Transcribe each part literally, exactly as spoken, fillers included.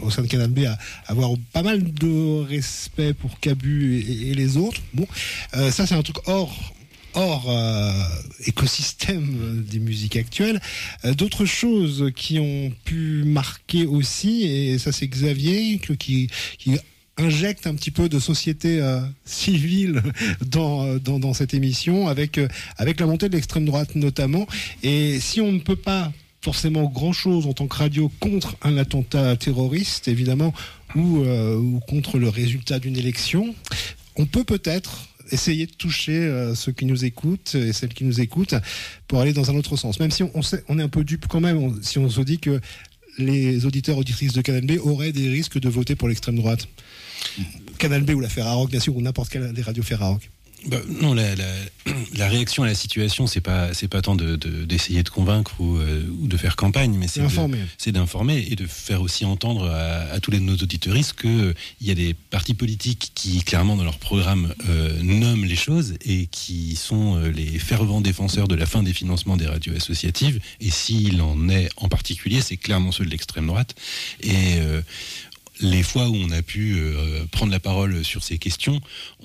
au sein de Canal B à, à avoir pas mal de respect pour Cabu et, et les autres. Bon, euh, ça c'est un truc hors hors euh, écosystème des musiques actuelles. Euh, d'autres choses qui ont pu marquer aussi, et ça c'est Xavier qui, qui injecte un petit peu de société euh, civile dans, dans, dans cette émission, avec, euh, avec la montée de l'extrême droite notamment. Et si on ne peut pas forcément grand-chose en tant que radio contre un attentat terroriste, évidemment, ou, euh, ou contre le résultat d'une élection, on peut peut-être essayer de toucher euh, ceux qui nous écoutent et celles qui nous écoutent pour aller dans un autre sens. Même si on, on, sait, on est un peu dupe quand même, on, si on se dit que les auditeurs auditrices de Canal B auraient des risques de voter pour l'extrême droite. Canal B ou la Ferrarock, bien sûr, ou n'importe quelle des radios Ferrarock. Bah, non, la, la, la réaction à la situation, c'est pas, c'est pas tant de, de, d'essayer de convaincre ou, euh, ou de faire campagne, mais c'est, de, c'est d'informer et de faire aussi entendre à, à tous les nos auditeuristes que euh, il y a des partis politiques qui, clairement, dans leur programme, euh, nomment les choses et qui sont euh, les fervents défenseurs de la fin des financements des radios associatives. Et s'il en est en particulier, c'est clairement ceux de l'extrême droite. Et euh, les fois où on a pu euh, prendre la parole sur ces questions,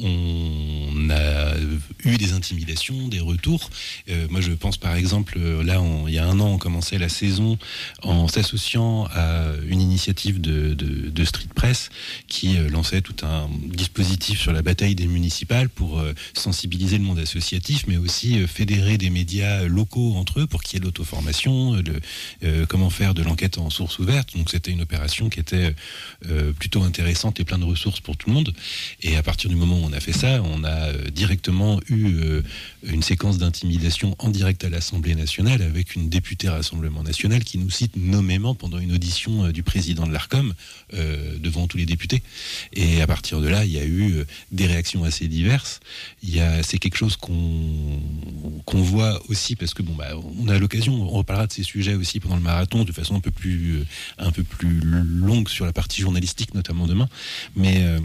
on a eu des intimidations, des retours. Euh, moi, je pense par exemple, là, on, il y a un an, on commençait la saison en s'associant à une initiative de, de, de Street Press qui euh, lançait tout un dispositif sur la bataille des municipales pour euh, sensibiliser le monde associatif, mais aussi euh, fédérer des médias locaux entre eux pour qu'il y ait de l'auto-formation, le, euh, comment faire de l'enquête en source ouverte. Donc, c'était une opération qui était Euh, plutôt intéressante et plein de ressources pour tout le monde. Et à partir du moment où on a fait ça, on a euh, directement eu euh, une séquence d'intimidation en direct à l'Assemblée nationale avec une députée Rassemblement national qui nous cite nommément pendant une audition euh, du président de l'Arcom euh, devant tous les députés. Et à partir de là, il y a eu euh, des réactions assez diverses. Il y a, c'est quelque chose qu'on, qu'on voit aussi parce que bon, bah, on a l'occasion, on reparlera de ces sujets aussi pendant le marathon de façon un peu plus, euh, un peu plus longue sur la partie journalistique, notamment demain, mais euh,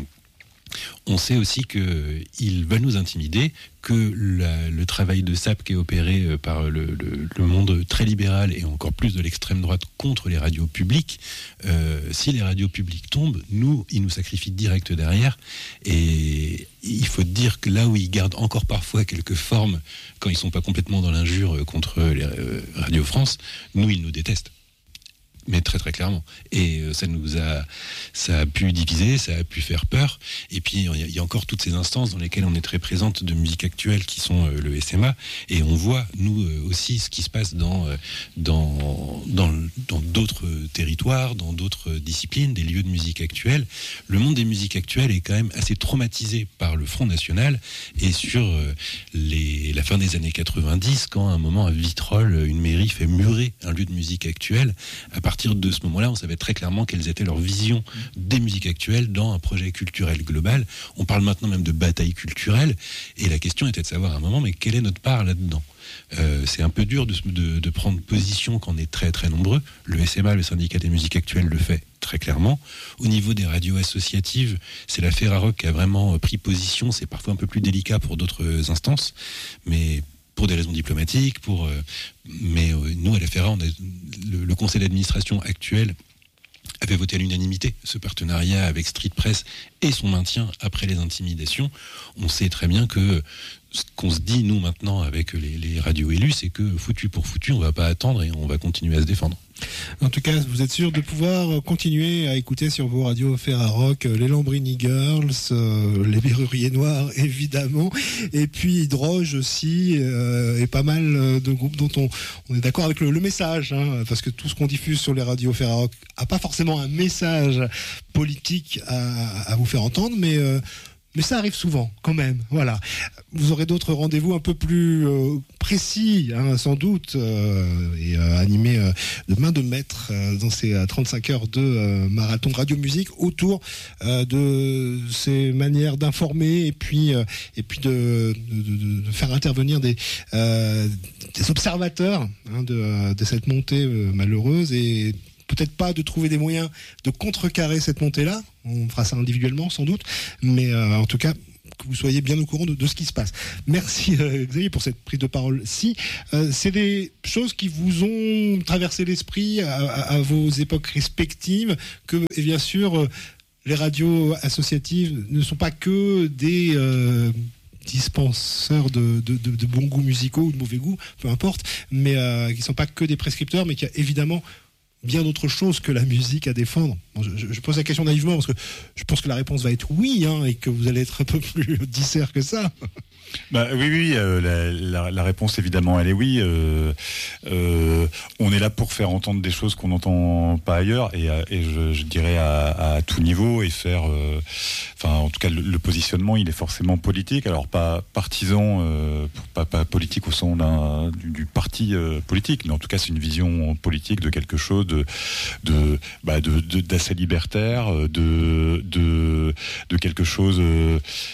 on sait aussi qu'ils veulent nous intimider, que la, le travail de sape qui est opéré par le, le, le monde très libéral et encore plus de l'extrême droite contre les radios publiques, euh, si les radios publiques tombent, nous, ils nous sacrifient direct derrière. Et il faut dire que là où ils gardent encore parfois quelques formes, quand ils ne sont pas complètement dans l'injure contre les euh, radios France, nous, ils nous détestent. Mais très très clairement. Et ça nous a, ça a pu diviser, ça a pu faire peur. Et puis il y a encore toutes ces instances dans lesquelles on est très présente de musique actuelle qui sont le S M A. Et on voit nous aussi ce qui se passe dans dans dans dans d'autres territoires, dans d'autres disciplines, des lieux de musique actuelle. Le monde des musiques actuelles est quand même assez traumatisé par le Front National et sur les la fin des années quatre-vingt-dix, quand à un moment à Vitrolles, une mairie fait murer un lieu de musique actuelle. À partir de ce moment-là, on savait très clairement quelles étaient leurs visions des musiques actuelles dans un projet culturel global. On parle maintenant même de bataille culturelle, et la question était de savoir à un moment, mais quelle est notre part là-dedans ? Euh, c'est un peu dur de, de, de prendre position quand on est très très nombreux. Le S M A, le syndicat des musiques actuelles, le fait très clairement. Au niveau des radios associatives, c'est la Ferrarock qui a vraiment pris position. C'est parfois un peu plus délicat pour d'autres instances, mais pour des raisons diplomatiques, pour, euh, mais euh, nous, à la Ferra, on a, le, le conseil d'administration actuel avait voté à l'unanimité ce partenariat avec Street Press et son maintien après les intimidations. On sait très bien que ce qu'on se dit, nous, maintenant, avec les, les radios élus, c'est que foutu pour foutu, on ne va pas attendre et on va continuer à se défendre. En tout cas, vous êtes sûr de pouvoir continuer à écouter sur vos radios Ferrarock les Lambrini Girls, euh, les Berruriers Noirs, évidemment, et puis Droge aussi, euh, et pas mal de groupes dont on, on est d'accord avec le, le message, hein, parce que tout ce qu'on diffuse sur les radios Ferrarock a pas forcément un message politique à, à vous faire entendre, mais euh, Mais ça arrive souvent, quand même. Voilà. Vous aurez d'autres rendez-vous un peu plus euh, précis, hein, sans doute, euh, et euh, animés euh, de main de maître euh, dans ces euh, trente-cinq heures de euh, marathon radio-musique autour euh, de ces manières d'informer et puis euh, et puis de, de, de faire intervenir des euh, des observateurs hein, de, de cette montée euh, malheureuse et peut-être pas de trouver des moyens de contrecarrer cette montée-là. On fera ça individuellement, sans doute. Mais euh, en tout cas, que vous soyez bien au courant de, de ce qui se passe. Merci euh, Xavier pour cette prise de parole. Si euh, c'est des choses qui vous ont traversé l'esprit à, à, à vos époques respectives, que et bien sûr euh, les radios associatives ne sont pas que des euh, dispenseurs de, de, de, de bons goûts musicaux ou de mauvais goûts, peu importe, mais euh, qui ne sont pas que des prescripteurs, mais qui a évidemment bien d'autres choses que la musique à défendre. Bon, je, je pose la question naïvement parce que je pense que la réponse va être oui, hein, et que vous allez être un peu plus disert que ça. Bah, oui, oui, euh, la, la, la réponse évidemment elle est oui. Euh, euh, on est là pour faire entendre des choses qu'on n'entend pas ailleurs, et, et je, je dirais à, à tout niveau, et faire, euh, enfin en tout cas le, le positionnement il est forcément politique, alors pas partisan, euh, pas, pas politique au sens d'un, du, du parti euh, politique, mais en tout cas c'est une vision politique de quelque chose de, de, bah, de, de d'assez libertaire, de, de, de quelque chose euh,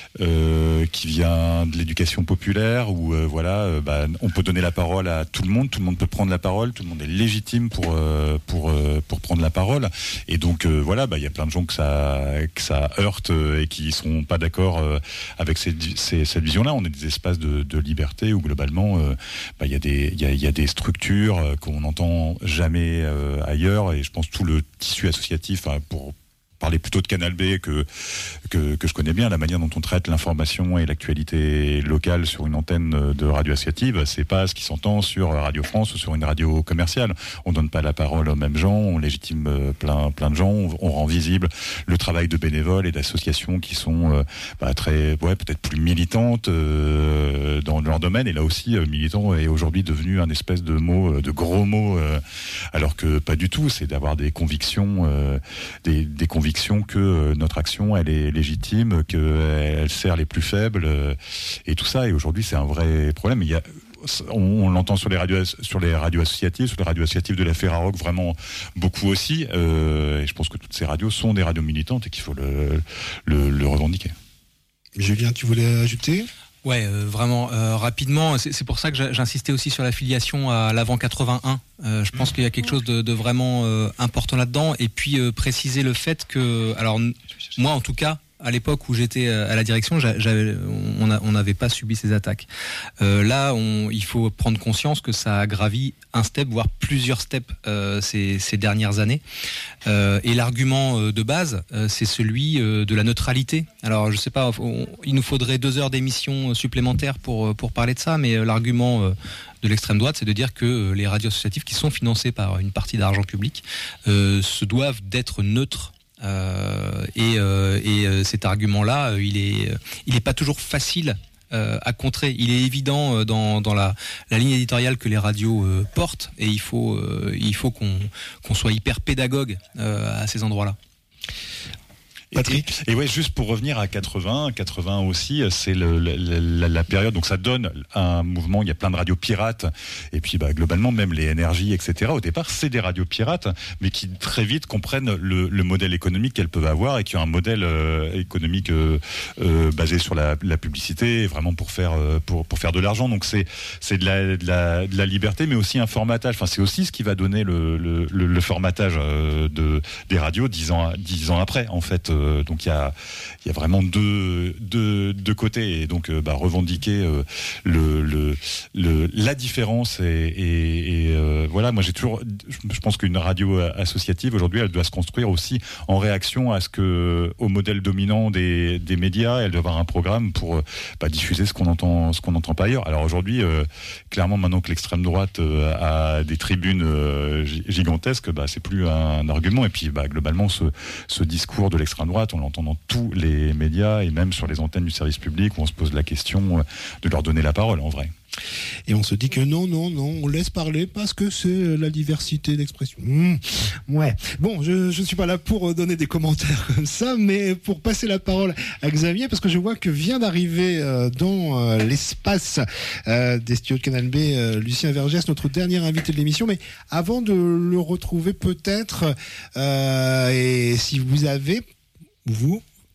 euh, qui vient de l'éducation populaire, où euh, voilà, euh, bah, on peut donner la parole à tout le monde, tout le monde peut prendre la parole, tout le monde est légitime pour euh, pour euh, pour prendre la parole, et donc euh, voilà, bah il y a plein de gens que ça que ça heurte euh, et qui sont pas d'accord euh, avec ces, ces, cette vision-là. On est des espaces de, de liberté où globalement, euh, bah il y a des il y a, il y a des structures euh, qu'on n'entend jamais euh, ailleurs, et je pense tout le tissu associatif, hein, pour parler plutôt de Canal B que, que que je connais bien, la manière dont on traite l'information et l'actualité locale sur une antenne de radio associative, c'est pas ce qui s'entend sur Radio France ou sur une radio commerciale. On donne pas la parole aux mêmes gens, on légitime plein plein de gens, on, on rend visible le travail de bénévoles et d'associations qui sont euh, bah, très ouais peut-être plus militantes euh, dans leur domaine, et là aussi euh, militant est aujourd'hui devenu un espèce de mot, de gros mot, euh, alors que pas du tout. C'est d'avoir des convictions, euh, des des convictions que notre action elle est légitime, qu'elle sert les plus faibles, et tout ça. Et aujourd'hui c'est un vrai problème. Il y a, on, on l'entend sur les radios sur les radios associatives, sur les radios associatives de la Ferrarock vraiment beaucoup aussi. Euh, et je pense que toutes ces radios sont des radios militantes et qu'il faut le, le, le revendiquer. Julien, tu voulais ajouter ? Ouais, euh, vraiment euh, rapidement. C'est, c'est pour ça que j'insistais aussi sur l'affiliation à l'Avent quatre-vingt-un. Euh, je pense qu'il y a quelque chose de, de vraiment euh, important là-dedans. Et puis euh, préciser le fait que, alors moi en tout cas, à l'époque où j'étais à la direction, j'avais, on a, on n'avait pas subi ces attaques. Euh, là, on, il faut prendre conscience que ça a gravi un step, voire plusieurs steps euh, ces, ces dernières années. Euh, et l'argument de base, euh, c'est celui euh, de la neutralité. Alors, je sais pas, on, il nous faudrait deux heures d'émission supplémentaires pour pour parler de ça, mais l'argument euh, de l'extrême droite, c'est de dire que les radios associatives qui sont financées par une partie d'argent public euh, se doivent d'être neutres. Euh, et, euh, et euh, cet argument-là, euh, il est, il est pas toujours facile euh, à contrer. Il est évident euh, dans, dans la, la ligne éditoriale que les radios euh, portent, et il faut, euh, il faut qu'on, qu'on soit hyper pédagogue euh, à ces endroits-là. Patrick. Et, et ouais, juste pour revenir à quatre-vingts, quatre-vingts aussi, c'est le, la, la période, donc ça donne un mouvement, il y a plein de radios pirates, et puis bah, globalement même les énergies, et cetera. Au départ, c'est des radios pirates, mais qui très vite comprennent le, le modèle économique qu'elles peuvent avoir, et qui ont un modèle euh, économique euh, euh, basé sur la, la publicité, vraiment pour faire, euh, pour, pour faire de l'argent. Donc c'est, c'est de, la, de, la, de la liberté, mais aussi un formatage. Enfin, c'est aussi ce qui va donner le, le, le, le formatage euh, de, des radios dix ans, dix ans après, en fait. Euh, donc il y a, il y a vraiment deux, deux, deux côtés, et donc euh, bah, revendiquer euh, le, le, le, la différence, et, et, et euh, voilà, moi j'ai toujours, je pense qu'une radio associative aujourd'hui, elle doit se construire aussi en réaction à ce que, au modèle dominant des, des médias. Elle doit avoir un programme pour bah, diffuser ce qu'on entend, ce qu'on n'entend pas ailleurs. Alors aujourd'hui, euh, clairement, maintenant que l'extrême droite euh, a des tribunes euh, gigantesques, bah, c'est plus un argument. Et puis bah, globalement, ce, ce discours de l'extrême droite, on l'entend dans tous les médias, et même sur les antennes du service public, où on se pose la question de leur donner la parole, en vrai. Et on se dit que non, non, non, on laisse parler parce que c'est la diversité d'expression. Mmh, ouais. Bon, je je suis pas là pour donner des commentaires comme ça, mais pour passer la parole à Xavier, parce que je vois que vient d'arriver euh, dans euh, l'espace euh, des studios de Canal B euh, Lucien Vergès, notre dernier invité de l'émission. Mais avant de le retrouver, peut-être, euh, et si vous avez, vous,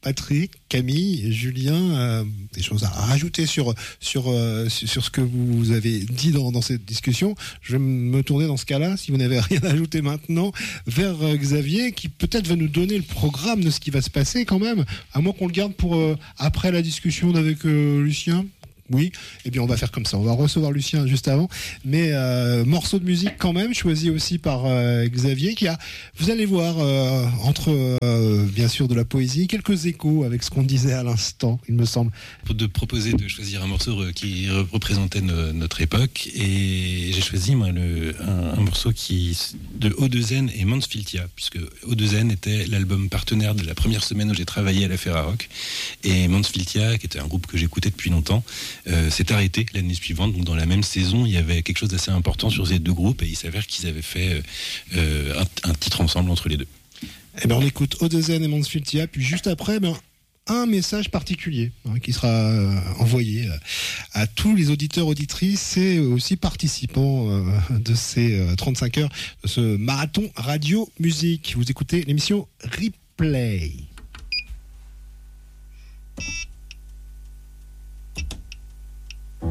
Patrick, Camille, Julien, euh, des choses à rajouter sur sur euh, sur ce que vous avez dit dans, dans cette discussion. Je vais me tourner dans ce cas-là, si vous n'avez rien à ajouter maintenant, vers euh, Xavier, qui peut-être va nous donner le programme de ce qui va se passer quand même, à moins qu'on le garde pour euh, après la discussion avec euh, Lucien. Oui, eh bien on va faire comme ça. On va recevoir Lucien juste avant, mais euh, morceau de musique quand même choisi aussi par euh, Xavier, qui a, vous allez voir, euh, entre euh, bien sûr de la poésie, quelques échos avec ce qu'on disait à l'instant, il me semble. De proposer de choisir un morceau qui représentait no, notre époque, et j'ai choisi moi le, un, un morceau qui de O deux N et Mansfieldia, puisque O deux N était l'album partenaire de la première semaine où j'ai travaillé à la Ferrarock, et Mansfieldia, qui était un groupe que j'écoutais depuis longtemps, Euh, s'est arrêté l'année suivante. Donc dans la même saison, il y avait quelque chose d'assez important sur ces deux groupes, et il s'avère qu'ils avaient fait euh, un, un titre ensemble entre les deux. Eh ben on écoute O deux N et Mansfieldia, puis juste après, ben un message particulier hein, qui sera euh, envoyé euh, à tous les auditeurs, auditrices et aussi participants euh, de ces euh, trente-cinq heures de ce marathon radio musique. Vous écoutez l'émission Replay.